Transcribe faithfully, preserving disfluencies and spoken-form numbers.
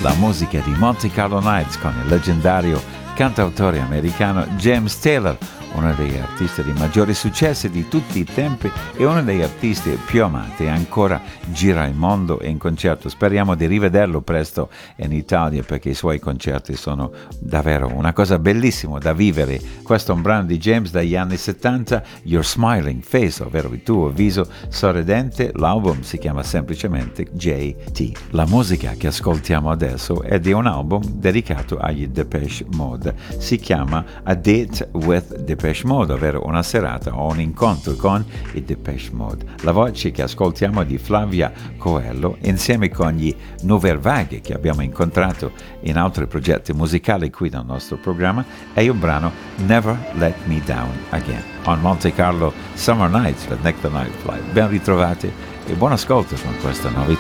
la musica di Monte Carlo Nights con il leggendario cantautore americano James Taylor, uno degli artisti di maggiori successi di tutti i tempi e uno degli artisti più amati, e ancora gira il mondo in concerto. Speriamo di rivederlo presto in Italia, perché i suoi concerti sono davvero una cosa bellissima da vivere. Questo è un brano di James dagli anni settanta, Your Smiling Face, ovvero il tuo viso sorridente. L'album si chiama semplicemente J T. La musica che ascoltiamo adesso è di un album dedicato agli Depeche Mode. Si chiama A Date with Depeche Mode, ovvero una serata o un incontro con i Depeche Mode. La voce che ascoltiamo è di Flavia Coelho, insieme con gli Nouvelle Vague, che abbiamo incontrato in altri progetti musicali qui nel nostro programma, e il brano Never Let Me Down Again. On Monte Carlo Summer Nights with Nick the Night Flight. Ben ritrovati e buon ascolto con questa novità.